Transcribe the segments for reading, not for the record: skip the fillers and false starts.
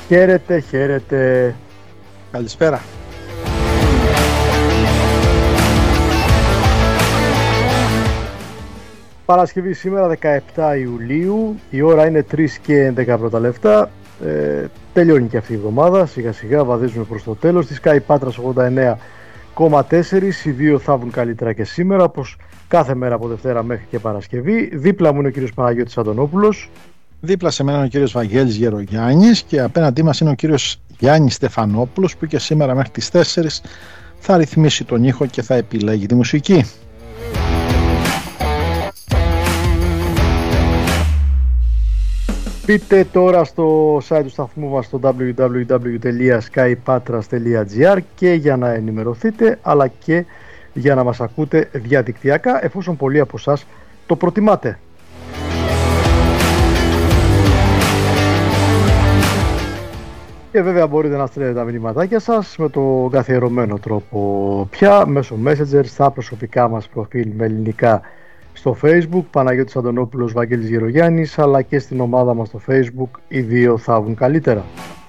Χαίρετε, χαίρετε. Καλησπέρα. Παρασκευή σήμερα 17 Ιουλίου, η ώρα είναι 3 και 11 πρώτα λεπτά. Τελειώνει και αυτή η εβδομάδα, σιγά σιγά βαδίζουμε προς το τέλος. Τη Sky Pátras 89,4, οι δύο θα βγουν καλύτερα και σήμερα, όπως κάθε μέρα από Δευτέρα μέχρι και Παρασκευή. Δίπλα μου είναι ο κύριος Παναγιώτης Αντωνόπουλος. Δίπλα σε μένα είναι ο κύριος Βαγγέλης Γερογιάννης και απέναντί μας είναι ο κύριος Γιάννης Στεφανόπουλος, που και σήμερα μέχρι τις 4 θα ρυθμίσει τον ήχο και θα επιλέγει τη μουσική. Μπείτε τώρα στο site του σταθμού μας στο www.skypatras.gr και για να ενημερωθείτε, αλλά και για να μας ακούτε διαδικτυακά, εφόσον πολλοί από εσάς το προτιμάτε. Και βέβαια μπορείτε να στείλετε τα μηνύματάκια σας με το καθιερωμένο τρόπο πια, μέσω Messenger, στα προσωπικά μας προφίλ με ελληνικά στο Facebook, Παναγιώτης Αντωνόπουλος, Βαγγέλης Γερογιάννης, αλλά και στην ομάδα μας στο Facebook, οι δύο θα βγουν καλύτερα.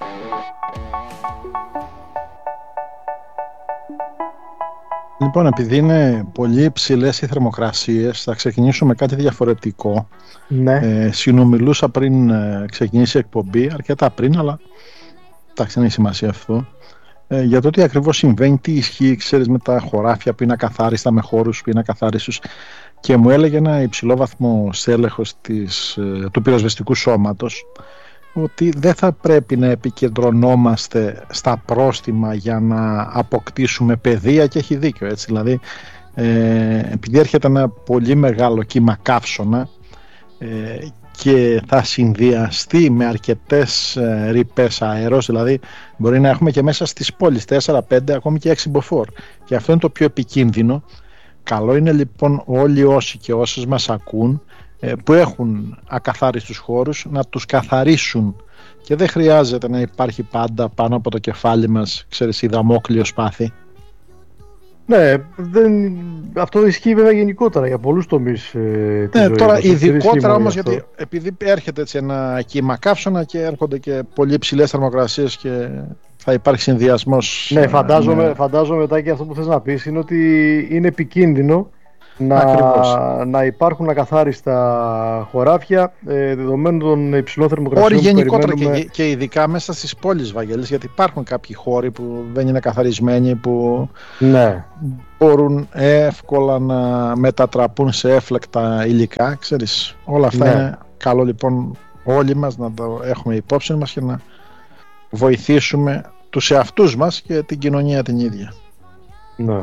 Λοιπόν, επειδή είναι πολύ υψηλές οι θερμοκρασίες, θα ξεκινήσουμε κάτι διαφορετικό. Ναι. Συνομιλούσα πριν ξεκινήσει η εκπομπή, αρκετά πριν, αλλά εντάξει, δεν έχει σημασία αυτό. Για το τι ακριβώς συμβαίνει, τι ισχύει, ξέρεις, με τα χωράφια που είναι ακαθάριστα, με χώρους που είναι ακαθάριστους. Και μου έλεγε ένα υψηλόβαθμο στέλεχος του πυροσβεστικού σώματος ότι δεν θα πρέπει να επικεντρωνόμαστε στα πρόστιμα για να αποκτήσουμε παιδεία, και έχει δίκιο, έτσι. Δηλαδή, επειδή έρχεται ένα πολύ μεγάλο κύμα καύσωνα και θα συνδυαστεί με αρκετές ρηπές αέρος, δηλαδή μπορεί να έχουμε και μέσα στις πόλεις 4, 5, ακόμη και 6 μποφόρ, και αυτό είναι το πιο επικίνδυνο. Καλό είναι λοιπόν όλοι όσοι και όσες μας ακούν που έχουν ακαθάριστους χώρους να τους καθαρίσουν, και δεν χρειάζεται να υπάρχει πάντα πάνω από το κεφάλι μας, ξέρεις, η δαμόκλειο σπάθη. Ναι, αυτό ισχύει βέβαια γενικότερα για πολλούς τομείς της ζωής. Τώρα ειδικότερα όμως, γιατί επειδή έρχεται έτσι ένα κύμα καύσωνα και έρχονται και πολύ υψηλές θερμοκρασίες και θα υπάρχει συνδυασμός. Ναι, φαντάζομαι μετά και αυτό που θες να πεις είναι ότι είναι επικίνδυνο να υπάρχουν ακαθάριστα χωράφια δεδομένου των υψηλών θερμοκρασιών. Όροι γενικότερα και ειδικά μέσα στις πόλεις, Βαγγέλης, γιατί υπάρχουν κάποιοι χώροι που δεν είναι καθαρισμένοι, που ναι, μπορούν εύκολα να μετατραπούν σε έφλεκτα υλικά, ξέρεις. Όλα αυτά είναι καλό λοιπόν όλοι μας να το έχουμε υπόψη μας και να βοηθήσουμε τους εαυτούς μας και την κοινωνία την ίδια. Ναι.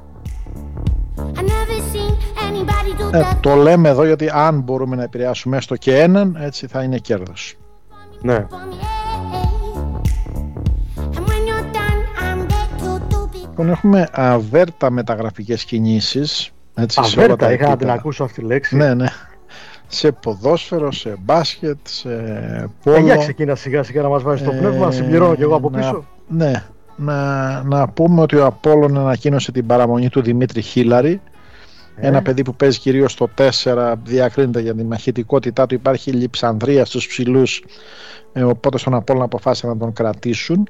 Το λέμε εδώ γιατί αν μπορούμε να επηρεάσουμε έστω και έναν, έτσι θα είναι κέρδος. Ναι. Λοιπόν, έχουμε αβέρτα μεταγραφικές κινήσεις. Έτσι, αβέρτα, είχα να την ακούσω αυτή τη λέξη. Ναι. Σε ποδόσφαιρο, σε μπάσκετ, σε πόλο. Για ξεκίνα σιγά σιγά να μας βάζει το πνεύμα, συμπληρώνω και εγώ από πίσω. Ναι, να πούμε ότι ο Απόλλων ανακοίνωσε την παραμονή του Δημήτρη Χίλαρη. Ένα παιδί που παίζει κυρίως στο 4, διακρίνεται για τη μαχητικότητά του, υπάρχει λειψανδρία στους ψηλούς, οπότε στον Απόλλωνα αποφάσισαν να τον κρατήσουν.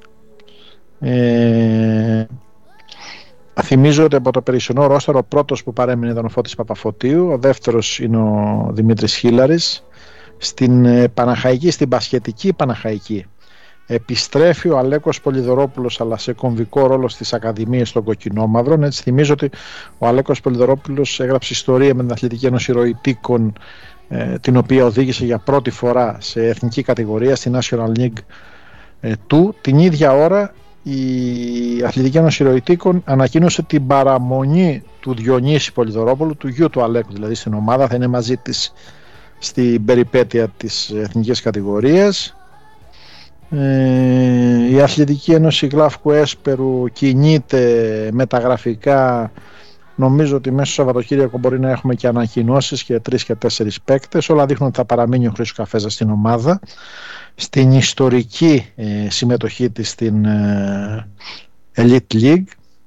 Θυμίζω ότι από το περισσότερο ρόστερο ο πρώτος που παρέμεινε ήταν ο Φώτης Παπαφωτίου, ο δεύτερος είναι ο Δημήτρης Χίλαρης. Στην Παναχαϊκή, στην μπασκετική Παναχαϊκή, επιστρέφει ο Αλέκος Πολυδωρόπουλος, αλλά σε κομβικό ρόλο στις Ακαδημίες των Κοκκινόμαυρων. Έτσι, θυμίζω ότι ο Αλέκος Πολυδωρόπουλος έγραψε ιστορία με την Αθλητική Ένωση Ηρωητίκων, την οποία οδήγησε για πρώτη φορά σε εθνική κατηγορία στη National League του. Την ίδια ώρα η Αθλητική Ένωση Ηρωητίκων ανακοίνωσε την παραμονή του Διονύση Πολυδωρόπουλου, του γιου του Αλέκου δηλαδή, στην ομάδα. Θα είναι μαζί της στην περιπέτεια της εθνικής κατηγορίας. Η Αθλητική Ένωση Γλάφκου Έσπερου κινείται μεταγραφικά. Νομίζω ότι μέσα στο Σαββατοκύριακο μπορεί να έχουμε και ανακοινώσεις και 3 και 4 παίκτες. Όλα δείχνουν ότι θα παραμείνει ο Χρήστος Καφέζας στην ομάδα. Στην ιστορική συμμετοχή της στην Elite League.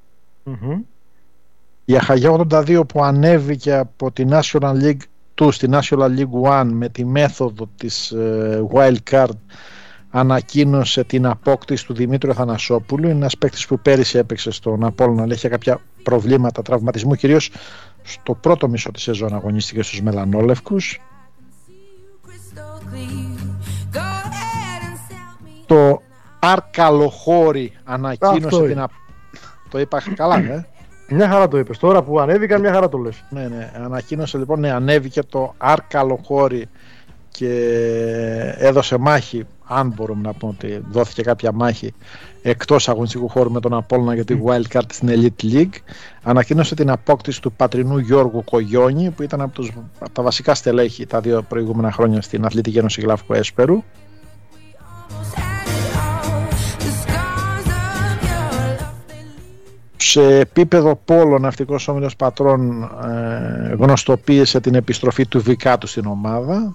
Η Αχαγιά 82 που ανέβηκε από τη National League 2 στη National League 1 με τη μέθοδο της Wild Card ανακοίνωσε την απόκτηση του Δημήτρου Αθανασόπουλου. Είναι ένας παίκτης που πέρυσι έπαιξε στον Απόλλωνα, αλλά είχε κάποια προβλήματα τραυματισμού, κυρίως στο πρώτο μισό της σεζόν αγωνίστηκε στους Μελανόλευκους. Το Αρκαλοχώρη ανακοίνωσε το είπα καλά, Μια χαρά το είπες. Τώρα που ανέβηκαν, μια χαρά το λες. Ναι, ανακοίνωσε λοιπόν, ανέβηκε το Αρκαλοχώρη και έδωσε μάχη, αν μπορούμε να πούμε ότι δόθηκε κάποια μάχη εκτός αγωνιστικού χώρου με τον Απόλλωνα για τη Wildcard στην Elite League. Ανακοίνωσε την απόκτηση του πατρινού Γιώργου Κογιόνι, που ήταν από τα βασικά στελέχη τα 2 προηγούμενα χρόνια στην Αθλητική Ένωση Γλαύκου Έσπερου. Σε επίπεδο πόλο, Ναυτικός Όμιλος Πατρών γνωστοποίησε την επιστροφή του Βικάτου στην ομάδα.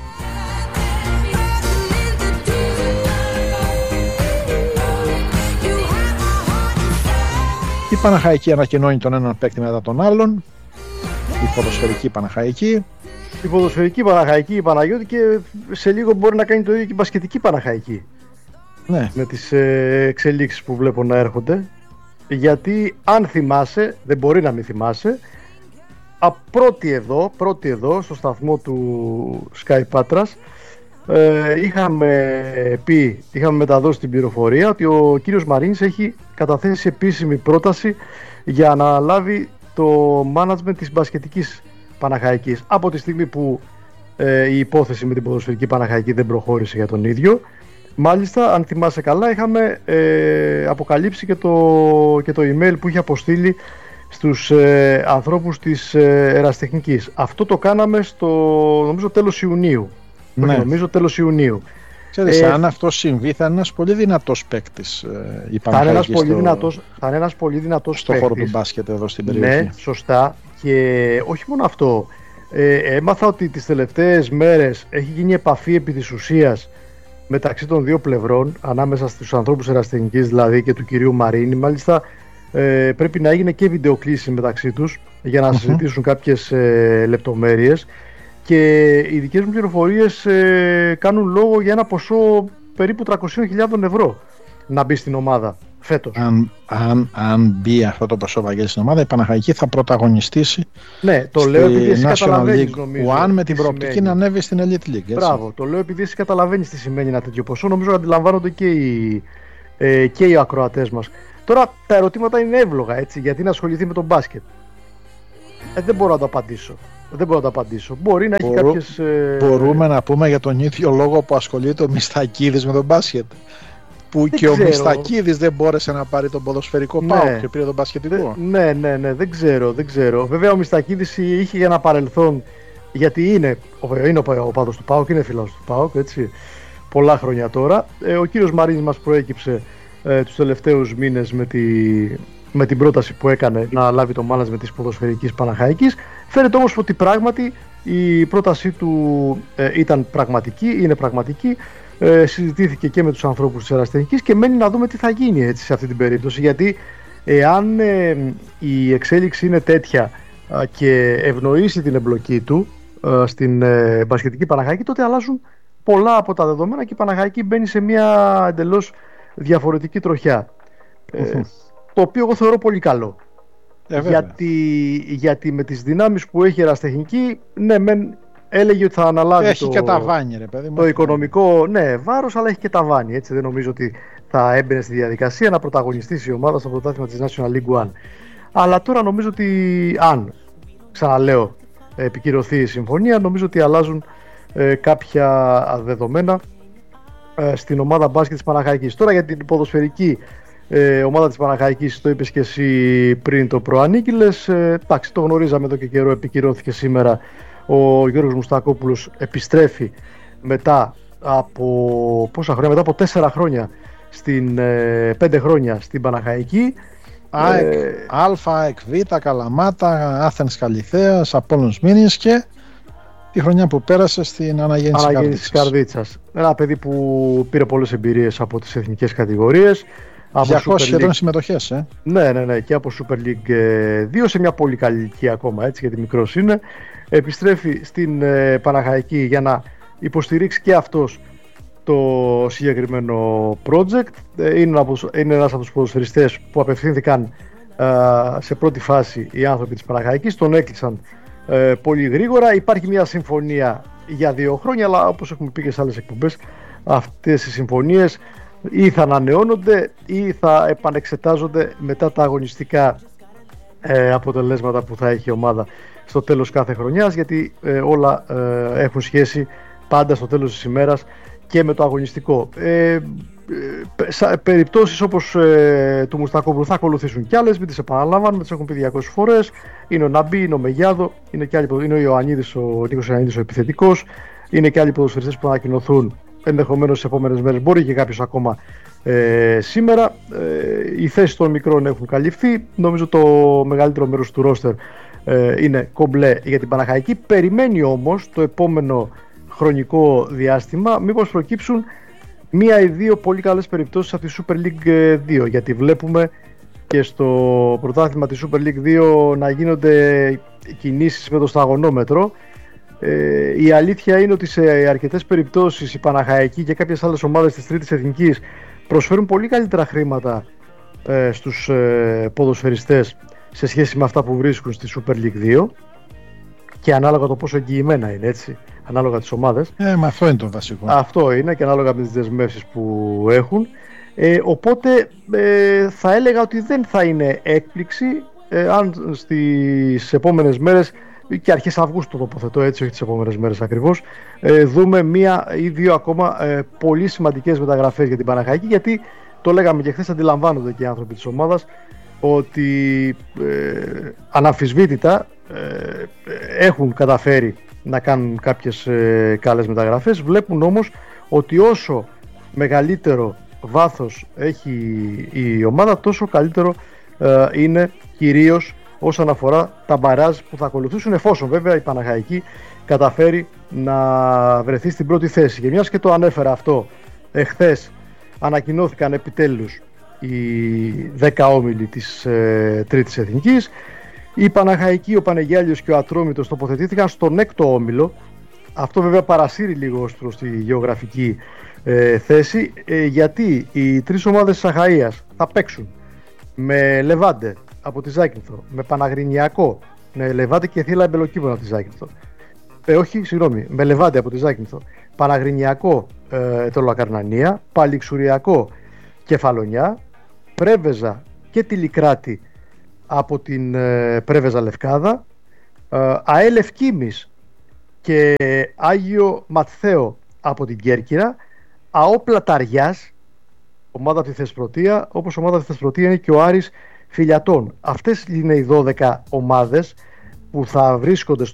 Η Παναχαϊκή ανακοινώνει τον έναν παίκτη μετά τον άλλον. Η ποδοσφαιρική Παναχαϊκή. Η ποδοσφαιρική Παναχαϊκή, η Παναγιώτη, και σε λίγο μπορεί να κάνει το ίδιο και η μπασκετική Παναχαϊκή. Ναι. Με τις εξελίξεις που βλέπω να έρχονται. Γιατί αν θυμάσαι, δεν μπορεί να μην θυμάσαι, πρώτη εδώ στο σταθμό του Sky Patras είχαμε μεταδώσει την πληροφορία ότι ο κύριος Μαρίνης έχει καταθέσει επίσημη πρόταση για να αναλάβει το management της μπασκετικής Παναχαϊκής, από τη στιγμή που η υπόθεση με την ποδοσφαιρική Παναχαϊκή δεν προχώρησε για τον ίδιο. Μάλιστα, αν θυμάσαι καλά, είχαμε αποκαλύψει και το email που είχε αποστείλει στους ανθρώπους της Ερασιτεχνικής. Αυτό το κάναμε νομίζω τέλος Ιουνίου. Ναι. Νομίζω τέλος Ιουνίου. Ξέρεις, αν αυτό συμβεί, θα είναι ένας πολύ δυνατός παίκτης η Παναχαϊκή θα είναι ένας πολύ δυνατός στο χώρο του μπάσκετ εδώ στην περιοχή. Ναι, σωστά. Και όχι μόνο αυτό. Έμαθα ότι τις τελευταίες μέρες έχει γίνει επαφή επί της ουσίας μεταξύ των δύο πλευρών, ανάμεσα στους ανθρώπους Ερασιτεχνικής δηλαδή και του κυρίου Μαρίνη. Μάλιστα πρέπει να έγινε και βιντεοκλήση μεταξύ τους για να συζητήσουν κάποιες λεπτομέρειες, και οι δικές μου πληροφορίες κάνουν λόγο για ένα ποσό περίπου 300.000 ευρώ να μπει στην ομάδα φέτος. Αν μπει αυτό το ποσό, Βαγγέλη, στην ομάδα, η Παναχαϊκή θα πρωταγωνιστήσει. Ναι, το λέω επειδή εσύ καταλαβαίνεις, νομίζω, αν με την προοπτική να ανέβει στην Elite League. Έτσι. Μπράβο, το λέω επειδή εσύ καταλαβαίνεις τι σημαίνει ένα τέτοιο ποσό. Νομίζω αντιλαμβάνονται και οι ακροατές μας. Τώρα τα ερωτήματα είναι εύλογα, έτσι, γιατί να ασχοληθεί με τον μπάσκετ. Δεν μπορώ να το απαντήσω. Μπορεί να έχει κάποιες... Μπορούμε να πούμε για τον ίδιο λόγο που ασχολείται ο Μιστακίδης με τον μπάσκετ. Που και ο Μιστακίδης δεν μπόρεσε να πάρει τον ποδοσφαιρικό ΠΑΟΚ και πήρε τον μπασκετικό. Ναι, δεν ξέρω. Βέβαια ο Μιστακίδης είχε για ένα παρελθόν, γιατί είναι ο παδός του ΠΑΟΚ, είναι φίλος του ΠΑΟΚ, έτσι, πολλά χρόνια τώρα. Ο κύριος Μαρίνης μας προέκυψε τους τελευταίους μήνες με την πρόταση που έκανε να λάβει το management της ποδοσφαιρικής Παναχαϊκής. Φαίνεται όμως ότι πράγματι η πρότασή του είναι πραγματική. Συζητήθηκε και με τους ανθρώπους της Ερασιτεχνικής και μένει να δούμε τι θα γίνει, έτσι, σε αυτή την περίπτωση, γιατί εάν η εξέλιξη είναι τέτοια και ευνοήσει την εμπλοκή του στην μπασκετική Παναχαϊκή, τότε αλλάζουν πολλά από τα δεδομένα και η Παναχαϊκή μπαίνει σε μια εντελώς διαφορετική τροχιά, το οποίο εγώ θεωρώ πολύ καλό. Γιατί με τις δυνάμεις που έχει η Ερασιτεχνική, ναι, έλεγε ότι θα αναλάβει και τα βάνη, ρε παιδί μου, το οικονομικό βάρος, αλλά έχει και τα βάνη, έτσι. Δεν νομίζω ότι θα έμπαινε στη διαδικασία να πρωταγωνιστήσει η ομάδα στο πρωτάθλημα της National League One. Αλλά τώρα νομίζω ότι, αν, ξαναλέω, επικυρωθεί η συμφωνία, νομίζω ότι αλλάζουν κάποια δεδομένα στην ομάδα μπάσκετ της Παναχαϊκής. Τώρα για την ποδοσφαιρική ομάδα της Παναχαϊκής, το είπες και εσύ πριν το προανήγγειλες, εντάξει, το γνωρίζαμε εδώ και καιρό, επικυρώθηκε σήμερα. Ο Γιώργος Μουστακόπουλος επιστρέφει μετά από πόσα χρόνια, μετά από 4 χρόνια, 5 χρόνια στην Παναχαϊκή. ΑΕΚ, Β, Καλαμάτα, Άθενς Καλιθέας, Απόλλωνας Μήνης και τη χρονιά που πέρασε στην Αναγέννηση της Καρδίτσας. Ένα παιδί που πήρε πολλές εμπειρίες από τις εθνικές κατηγορίες. 200 σχεδόν συμμετοχές. Ναι, και από Super League 2, σε μια πολύ καλή ηλικία ακόμα, έτσι, γιατί μικρός είναι. Επιστρέφει στην Παναχαϊκή για να υποστηρίξει και αυτός το συγκεκριμένο project. Είναι ένας από τους ποδοσφαιριστές που απευθύνθηκαν σε πρώτη φάση οι άνθρωποι της Παναχαϊκής, τον έκλεισαν πολύ γρήγορα. Υπάρχει μια συμφωνία για 2 χρόνια, αλλά όπως έχουμε πει και σε άλλες εκπομπές, αυτές οι συμφωνίες ή θα ανανεώνονται ή θα επανεξετάζονται μετά τα αγωνιστικά αποτελέσματα που θα έχει η ομάδα στο τέλος κάθε χρονιάς, γιατί όλα έχουν σχέση πάντα στο τέλος της ημέρας και με το αγωνιστικό. Περιπτώσεις όπως του Μουστακόβρου θα ακολουθήσουν κι άλλες, μην τις επαναλαμβάνουμε, τις έχουν πει 200 φορές. Είναι ο Ναμπί, είναι ο Μεγιάδο, είναι ο Ιωαννίδης, ο Νίκος Ιωαννίδης ο επιθετικός, είναι και άλλοι ποδοσφαιριστές που θα ανακοινωθούν ενδεχομένως στις επόμενες μέρες, μπορεί και κάποιος ακόμα σήμερα. Οι θέσεις των μικρών έχουν καλυφθεί. Νομίζω το μεγαλύτερο μέρος του ρόστερ είναι κομπλέ για την Παναχαϊκή. Περιμένει όμως το επόμενο χρονικό διάστημα μήπως προκύψουν 1 ή 2 πολύ καλές περιπτώσεις από τη Super League 2, γιατί βλέπουμε και στο πρωτάθλημα της Super League 2 να γίνονται κινήσεις με το σταγονόμετρο. Η αλήθεια είναι ότι σε αρκετές περιπτώσεις η Παναχαϊκή και κάποιες άλλες ομάδες της Τρίτης Εθνικής προσφέρουν πολύ καλύτερα χρήματα στους ποδοσφαιριστές σε σχέση με αυτά που βρίσκουν στη Super League 2, και ανάλογα το πόσο εγγυημένα είναι, έτσι, ανάλογα τις ομάδες. Με αυτό είναι το βασικό. Αυτό είναι, και ανάλογα με τις δεσμεύσεις που έχουν. Οπότε θα έλεγα ότι δεν θα είναι έκπληξη αν στις επόμενες μέρες και αρχές Αυγούστου, τοποθετώ έτσι, όχι τις επόμενες μέρες ακριβώς, δούμε 1 ή 2 ακόμα πολύ σημαντικές μεταγραφές για την Παναχαϊκή, γιατί το λέγαμε και χθες, αντιλαμβάνονται και οι άνθρωποι της ομάδας ότι αναμφισβήτητα έχουν καταφέρει να κάνουν κάποιες καλές μεταγραφές. Βλέπουν όμως ότι όσο μεγαλύτερο βάθος έχει η ομάδα, τόσο καλύτερο είναι κυρίως όσον αφορά τα μπαράζ που θα ακολουθήσουν, εφόσον βέβαια η Παναχαϊκή καταφέρει να βρεθεί στην πρώτη θέση. Και μιας και το ανέφερα αυτό, εχθές ανακοινώθηκαν επιτέλους οι 10 όμιλοι της Τρίτης Εθνικής. Η Παναχαϊκή, ο Πανεγιάλιος και ο Ατρόμητος τοποθετήθηκαν στον 6ο όμιλο. Αυτό βέβαια παρασύρει λίγο ως προς τη γεωγραφική θέση, γιατί οι 3 ομάδες της Αχαΐας θα παίξουν με Λεβάντε από τη Ζάκυνθο, με Παναγρινιακό, με Λεβάντε και Θύλα Εμπελοκήπων από τη Ζάκυνθο. Με Λεβάντε από τη Ζάκυνθο, Παναγρινιακό Τελοακαρνανία, Παλιξουριακό Κεφαλονιά, Πρέβεζα και Τιλικράτη από την Πρέβεζα Λευκάδα, ΑΕΛ Ευκήμης και Άγιο Ματθαίο από την Κέρκυρα, ΑΟ Πλαταριάς, ομάδα από τη Θεσπρωτεία, όπως ομάδα από τη Θεσπρωτεία είναι και ο Άρης Φιλιατών. Αυτές είναι οι 12 ομάδες που θα βρίσκονται